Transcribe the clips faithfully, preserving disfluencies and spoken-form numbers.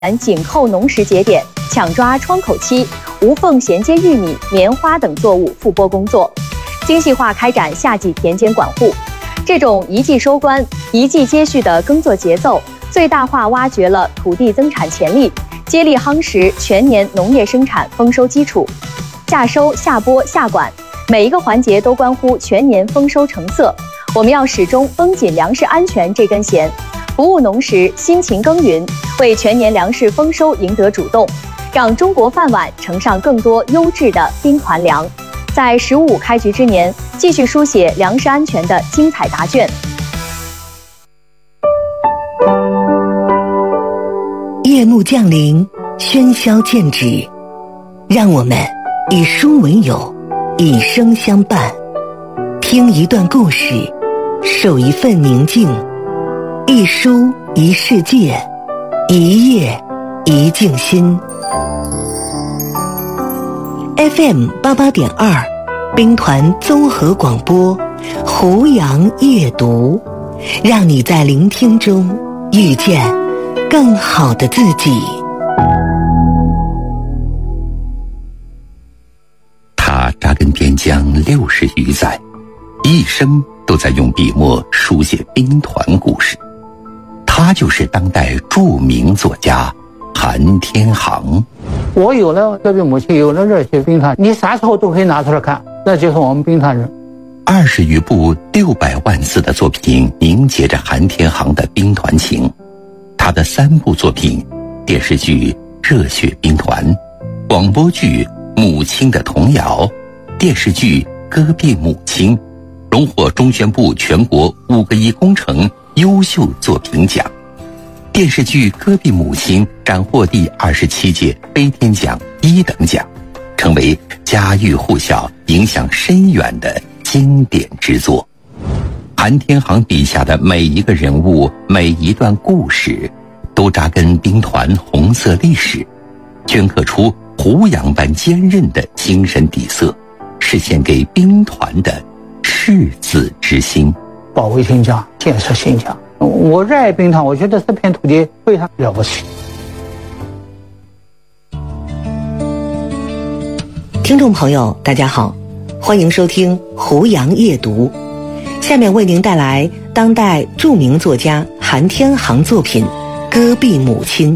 紧扣农时节点，抢抓窗口期，无缝衔接玉米、棉花等作物复播工作，精细化开展夏季田间管护。这种一季收官、一季接续的耕作节奏，最大化挖掘了土地增产潜力，接力夯实全年农业生产丰收基础。夏收、夏播、夏管，每一个环节都关乎全年丰收成色。我们要始终绷紧粮食安全这根弦，不误农时，辛勤耕耘，为全年粮食丰收赢得主动，让中国饭碗盛上更多优质的兵团粮。在十五开局之年，继续书写粮食安全的精彩答卷。 夜幕降临，喧嚣渐止，让我们以书为友，以声相伴，听一段故事，守一份宁静，一书一世界，一页一静心。F M 八八点二，兵团综合广播，胡杨夜读，让你在聆听中遇见更好的自己。 他扎根边疆六十余载，一生都在用笔墨书写兵团故事。他就是当代著名作家韩天航。 我有了戈壁母亲，有了热血兵团，你啥时候都可以拿出来看，那就是我们兵团人。 二十余部六百万字的作品凝结着韩天航的兵团情。他的三部作品，电视剧《热血兵团》，广播剧《母亲的童谣》，电视剧《戈壁母亲》，荣获中宣部全国五个一工程优秀作品奖。电视剧《戈壁母亲》斩获第二十七届飞天奖一等奖，成为家喻户晓、影响深远的经典之作。韩天航笔下的每一个人物、每一段故事，都扎根兵团红色历史，镌刻出胡杨般坚韧的精神底色，是献给兵团的赤子之心。 保卫新疆，建设新疆。我热爱兵团，我觉得这片土地非常了不起。 听众朋友大家好，欢迎收听胡杨夜读，下面为您带来当代著名作家韩天航作品《戈壁母亲》。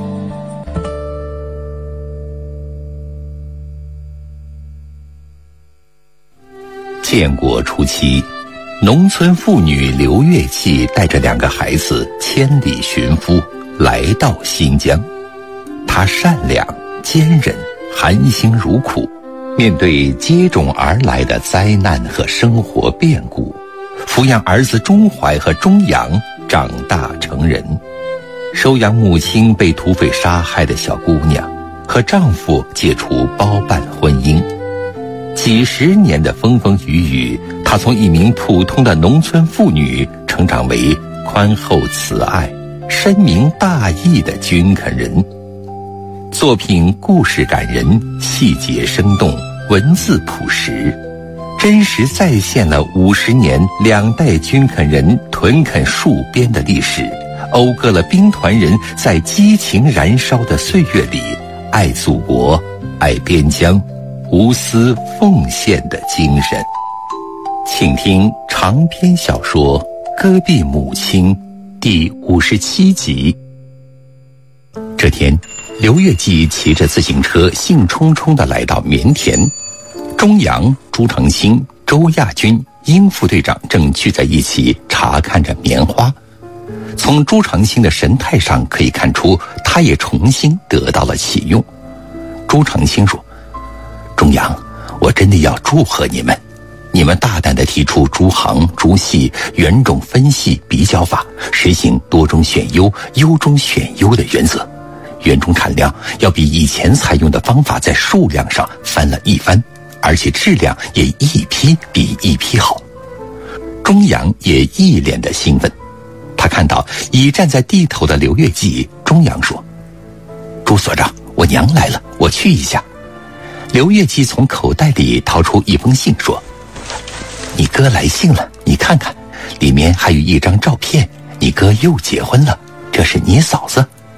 建国初期，农村妇女刘月季带着两个孩子千里寻夫，来到新疆。她善良、坚韧、含辛茹苦，面对接踵而来的灾难和生活变故，抚养儿子钟怀和钟阳长大成人，收养母亲被土匪杀害的小姑娘，和丈夫解除包办婚姻。几十年的风风雨雨，她从一名普通的农村妇女成长为宽厚慈爱、深明大义的军肯人。作品故事感人，细节生动，文字朴实，真实再现了五十年两代军肯人屯垦戍边的历史，讴歌了兵团人在激情燃烧的岁月里爱祖国、爱边疆、无私奉献的精神。请听长篇小说《戈壁母亲》第五十七集。这天，刘月季骑着自行车兴冲冲地来到棉田，钟阳、朱成新、周亚军、殷副队长正聚在一起查看着棉花。从朱成新的神态上可以看出，他也重新得到了启用。朱成新说：钟阳，我真的要祝贺你们，你们大胆地提出诸行、诸系、原种分析比较法，实行多中选优、优中选优的原则。原种产量要比以前采用的方法在数量上翻了一番，而且质量也一批比一批好。钟阳也一脸的兴奋，他看到已站在地头的刘月季，钟阳说：朱所长，我娘来了，我去一下。刘月季从口袋里掏出一封信说：你哥来信了，你看看，里面还有一张照片，你哥又结婚了，这是你嫂子。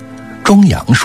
中阳说。